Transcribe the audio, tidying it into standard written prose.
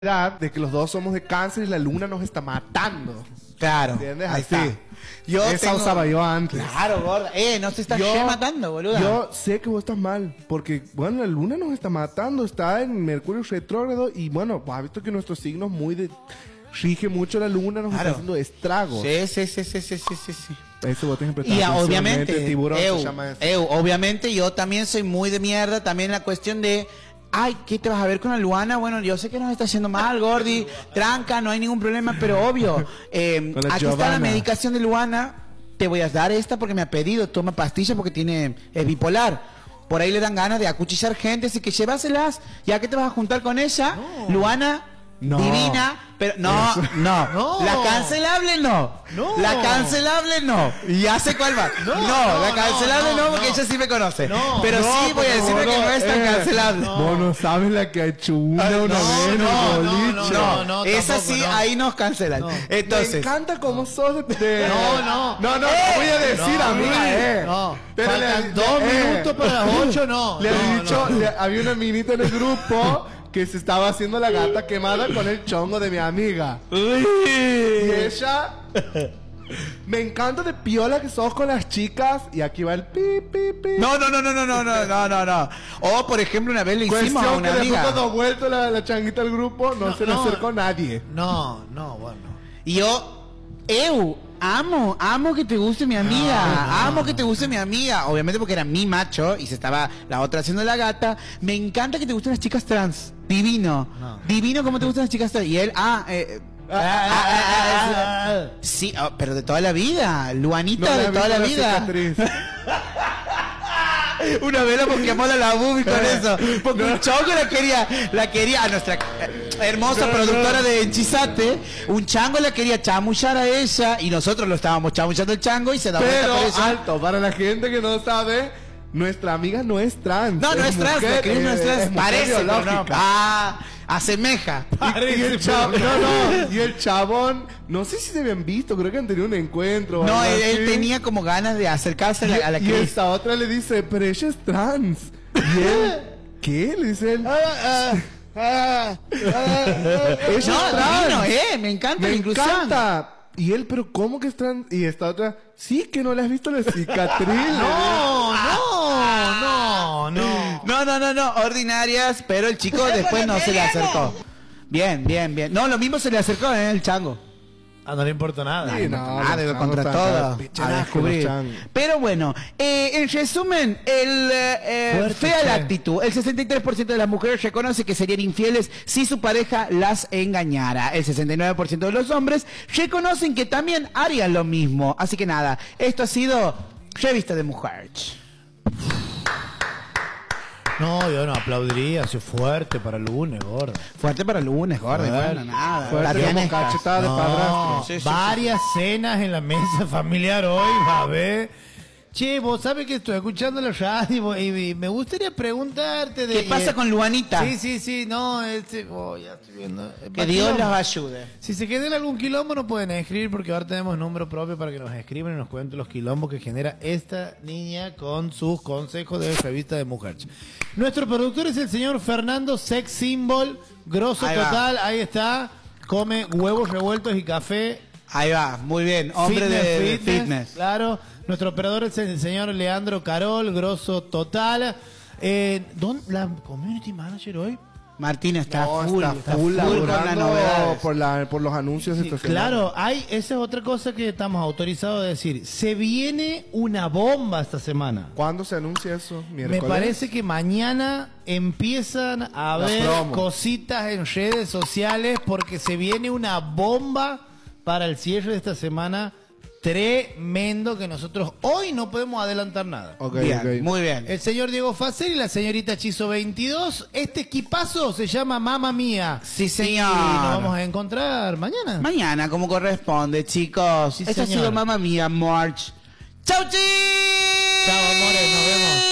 de que los dos somos de Cáncer y la luna nos está matando. Claro. ¿Entiendes? Ahí Así. está. Yo Esa usaba yo antes. Claro, gorda. No se está matando, boludo. Yo sé que vos estás mal, porque, bueno, la luna nos está matando, está en Mercurio retrógrado y, bueno, has visto que nuestros signos rige mucho la luna, nos está haciendo estragos. Sí. Eso vos tenés que Y obviamente, tiburón se llama eso. obviamente yo también soy muy de mierda, también la cuestión de... Ay, ¿qué te vas a ver con la Luana? Bueno, yo sé que nos está haciendo mal, Gordi. Tranca, no hay ningún problema, pero obvio. Aquí está la medicación de Luana. Te voy a dar esta porque me ha pedido. Toma pastillas porque es bipolar. Por ahí le dan ganas de acuchillar gente, así que llévaselas. Ya que te vas a juntar con ella, no. Luana, divina, pero no. La cancelable no. La cancelable no. Y ya sé cuál va. La cancelable no, porque ella sí me conoce. Pero sí voy a decirle que no es tan cancelable. Vos no sabes la que ha hecho una vez No, esa sí, ahí nos cancelan. Entonces, me encanta cómo sos de... No, voy a decir, amiga, No, pero faltan 2 minutos para las 8, no. Le he dicho, había una minita en el grupo que se estaba haciendo la gata quemada con el chongo de mi amiga. Uy. Y ella... Me encanta de piola que sos con las chicas. Y aquí va el pi. No. O, por ejemplo, una vez le hicimos a una que amiga. cuando vuelto la changuita al grupo, no se le acercó a nadie. No, bueno. Y yo, amo que te guste mi amiga. Amo que te guste mi amiga. Obviamente porque era mi macho y se estaba la otra haciendo la gata. Me encanta que te gusten las chicas trans. Divino. Divino como te gustan las chicas trans. Y él, sí, pero de toda la vida. Luanita de toda la vida. Una vez la Pokémon la Bubi con eso. Porque un chongo la quería a nuestra hermosa productora de Enchizate. Un chango la quería chamullar a ella y nosotros lo estábamos chamullando el chango y se da vuelta por eso. Alto, para la gente que no sabe, nuestra amiga no es trans. No es trans, la Cris no es trans. Parece, pero no. Asemeja. Y el chabón, no sé si se habían visto, creo que han tenido un encuentro. No, él tenía como ganas de acercarse a la Cris. Y esta otra le dice, pero ella es trans. Y él, ¿qué? Le dice él. Ella es trans. Me encanta la inclusión. Me encanta. Y él, pero ¿cómo que es trans? Y esta otra, sí, que no le has visto la cicatriz. No, ordinarias, pero el chico después no se le acercó. Bien. No, lo mismo se le acercó en el chango. No le importa nada. Sí, Nada, contra todo. A descubrir. Pero bueno, en resumen, fea la actitud. El 63% de las mujeres reconoce que serían infieles si su pareja las engañara. El 69% de los hombres reconocen que también harían lo mismo. Así que nada, esto ha sido Revista de Mujeres. No, yo no aplaudiría, así fuerte para el lunes, gordo. Fuerte para el lunes, gordo. Bueno, nada. Fuerte como cachetada de padrastro. Sí, varias cenas en la mesa familiar hoy, va a ver. Che, vos sabés que estoy escuchando la radio y me gustaría preguntarte de... ¿Qué pasa con Luanita? Sí, no, ya estoy viendo. Que Dios los ayude. Si se queda en algún quilombo no pueden escribir porque ahora tenemos número propio para que nos escriban y nos cuenten los quilombos que genera esta niña con sus consejos de revista de mujeres. Nuestro productor es el señor Fernando Sex Symbol, grosso ahí total, va. Ahí está, come huevos revueltos y café. Ahí va, muy bien, hombre de fitness. Claro. Nuestro operador es el señor Leandro Carol, grosso total. ¿La community manager hoy? Martina está full con la novedad. Por los anuncios. Sí, claro, esa es otra cosa que estamos autorizados a decir. Se viene una bomba esta semana. ¿Cuándo se anuncia eso? ¿Miércoles? Me parece que mañana empiezan a haber cositas en redes sociales porque se viene una bomba para el cierre de esta semana. Tremendo que nosotros hoy no podemos adelantar nada. Okay. Muy bien. El señor Diego Facel y la señorita Chizo 22. Este equipazo se llama Mamma Mía. Sí, señor. Y nos vamos a encontrar mañana. Mañana, como corresponde, chicos. Sí, esto ha sido Mamma Mía, March. ¡Chau, chis! Chao, amores. Nos vemos.